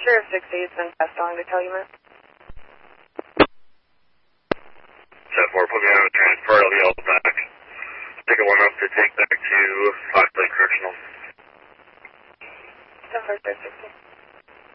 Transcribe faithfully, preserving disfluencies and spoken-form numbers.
Sheriff sixty has been passed on to Calumet. seven four, put me on a transport, I'll be able